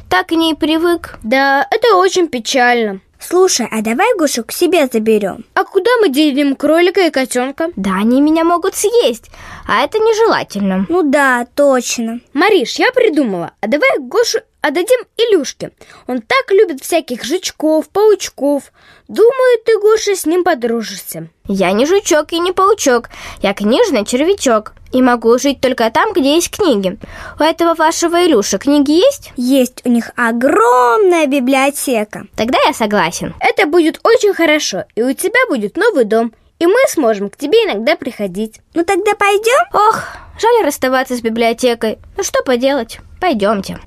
так к ней привык. Да, это очень печально. Слушай, а давай Гошу к себе заберем. А куда мы денем кролика и котенка? Да, они меня могут съесть, а это нежелательно. Ну да, точно. Мариш, я придумала. А давай Гошу отдадим Илюшке. Он так любит всяких жучков, паучков. Думаю, ты, Гоша, с ним подружишься. Я не жучок и не паучок. Я книжный червячок. И могу жить только там, где есть книги. У этого вашего Илюши книги есть? Есть, у них огромная библиотека. Тогда я согласен. Это будет очень хорошо. И у тебя будет новый дом. И мы сможем к тебе иногда приходить. Ну тогда пойдем? Ох, жаль расставаться с библиотекой. Ну что поделать? Пойдемте.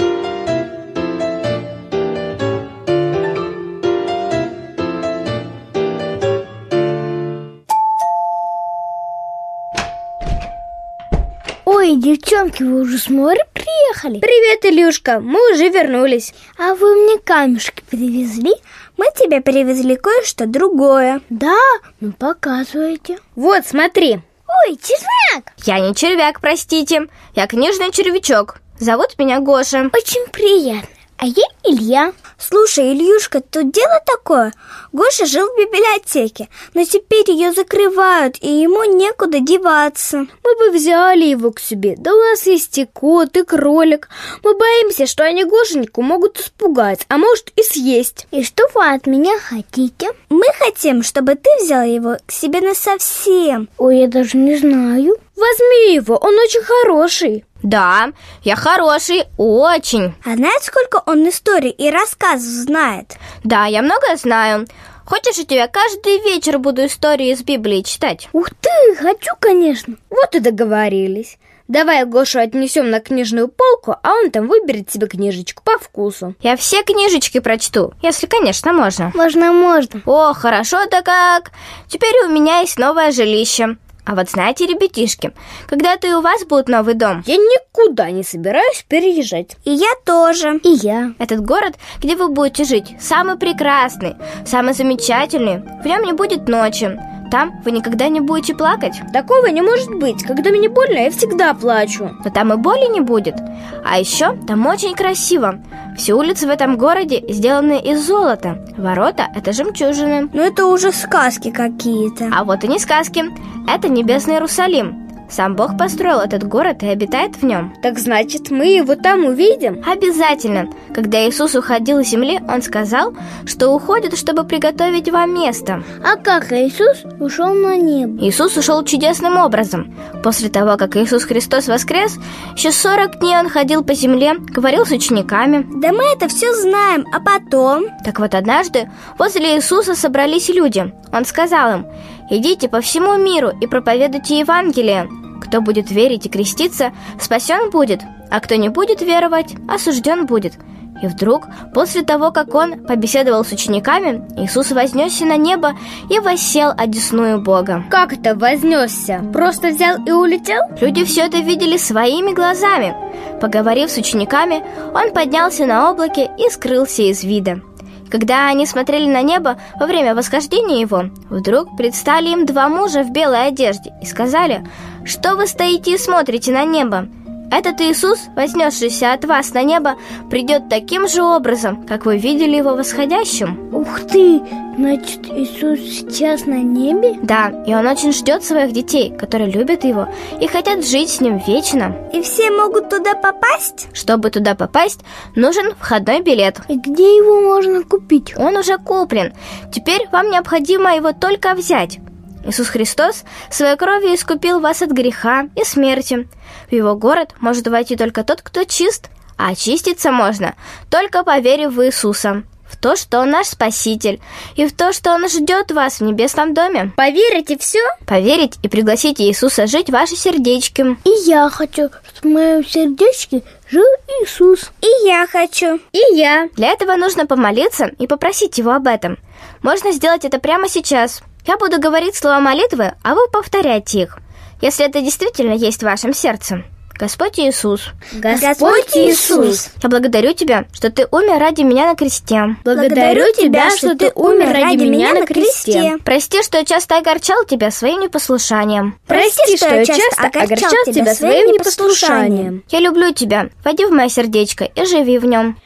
Ой, девчонки, вы уже с моря приехали? Привет, Илюшка, мы уже вернулись. А вы мне камешки привезли? Мы тебе привезли кое-что другое. Да? Ну показывайте. Вот, смотри. Ой, червяк! Я не червяк, простите. Я книжный червячок. Зовут меня Гоша. Очень приятно. А я Илья. Слушай, Ильюшка, тут дело такое. Гоша жил в библиотеке, но теперь ее закрывают, и ему некуда деваться. Мы бы взяли его к себе. Да у нас есть и кот, и кролик. Мы боимся, что они Гошеньку могут испугать, а может и съесть. И что вы от меня хотите? Мы хотим, чтобы ты взял его к себе насовсем. Ой, я даже не знаю. Возьми его, он очень хороший. Да, я хороший, очень. А знаешь, сколько он историй и рассказов знает? Да, я многое знаю. Хочешь, я тебе каждый вечер буду истории из Библии читать? Ух ты, хочу, конечно. Вот и договорились. Давай Гошу отнесем на книжную полку, а он там выберет себе книжечку по вкусу. Я все книжечки прочту, если, конечно, можно. Можно. О, хорошо-то как. Теперь у меня есть новое жилище. А вот знаете, ребятишки, когда-то и у вас будет новый дом. Я никуда не собираюсь переезжать. И я тоже. И я. Этот город, где вы будете жить, самый прекрасный, самый замечательный. В нем не будет ночи. Там вы никогда не будете плакать. Такого не может быть. Когда мне больно, я всегда плачу. Но там и боли не будет. А еще там очень красиво. Все улицы в этом городе сделаны из золота. Ворота – это жемчужины. Ну это уже сказки какие-то. А вот и не сказки. Это небесный Иерусалим. Сам Бог построил этот город и обитает в нем. Так значит, мы его там увидим? Обязательно. Когда Иисус уходил с земли, Он сказал, что уходит, чтобы приготовить вам место. А как Иисус ушел на небо? Иисус ушел чудесным образом. После того, как Иисус Христос воскрес, еще 40 дней Он ходил по земле, говорил с учениками. Да мы это все знаем, а потом? Так вот однажды возле Иисуса собрались люди. Он сказал им: «Идите по всему миру и проповедуйте Евангелие. Кто будет верить и креститься, спасен будет, а кто не будет веровать, осужден будет». И вдруг, после того, как он побеседовал с учениками, Иисус вознесся на небо и воссел одесную Бога. Как это вознесся? Просто взял и улетел? Люди все это видели своими глазами. Поговорив с учениками, он поднялся на облаке и скрылся из вида. Когда они смотрели на небо во время восхождения его, вдруг предстали им два мужа в белой одежде и сказали: «Что вы стоите и смотрите на небо? Этот Иисус, вознесшийся от вас на небо, придет таким же образом, как вы видели его восходящим». Ух ты, значит, Иисус сейчас на небе? Да, и он очень ждет своих детей, которые любят его и хотят жить с ним вечно. И все могут туда попасть? Чтобы туда попасть, нужен входной билет. И где его можно купить? Он уже куплен. Теперь вам необходимо его только взять. Иисус Христос своей кровью искупил вас от греха и смерти. В его город может войти только тот, кто чист, а очиститься можно, только поверив в Иисуса, в то, что Он наш Спаситель, и в то, что Он ждет вас в небесном доме. Поверите все? Поверить и пригласить Иисуса жить в ваши сердечки. И я хочу, чтобы в моем сердечке жил Иисус. И я хочу. И я. Для этого нужно помолиться и попросить Его об этом. Можно сделать это прямо сейчас. Я буду говорить слова молитвы, а вы повторяйте их, если это действительно есть в вашем сердце. Господь Иисус. Господь Иисус. Я благодарю Тебя, что Ты умер ради меня на кресте. Благодарю Тебя, что Ты умер ради меня на кресте. Прости, что я часто огорчал Тебя своим непослушанием. Прости, что я часто огорчал Тебя своим непослушанием. Я люблю Тебя. Войди в мое сердечко и живи в нем.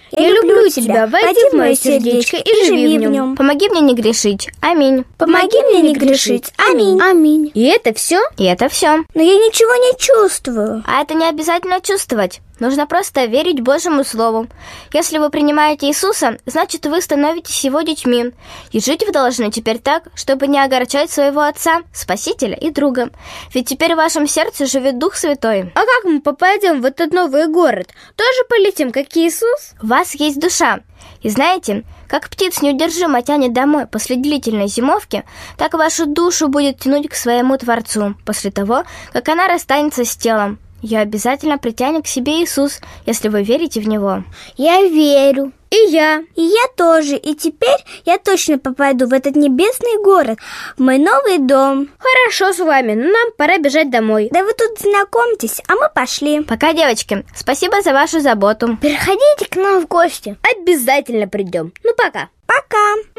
Я люблю тебя, войди в мое сердечко и живи в нем. Помоги мне не грешить. Аминь. Помоги мне не грешить. Аминь. Аминь. И это все? И это все. Но я ничего не чувствую. А это не обязательно чувствовать. Нужно просто верить Божьему Слову. Если вы принимаете Иисуса, значит, вы становитесь Его детьми. И жить вы должны теперь так, чтобы не огорчать своего Отца, Спасителя и Друга. Ведь теперь в вашем сердце живет Дух Святой. А как мы попадем в этот новый город? Тоже полетим, как Иисус? У вас есть душа. И знаете, как птиц неудержимо тянет домой после длительной зимовки, так вашу душу будет тянуть к своему Творцу после того, как она расстанется с телом. Ее обязательно притянет к себе Иисус, если вы верите в Него. Я верю. И я. И я тоже. И теперь я точно попаду в этот небесный город, в мой новый дом. Хорошо с вами, но нам пора бежать домой. Да вы тут знакомьтесь, а мы пошли. Пока, девочки. Спасибо за вашу заботу. Приходите к нам в гости. Обязательно придем. Ну, пока. Пока.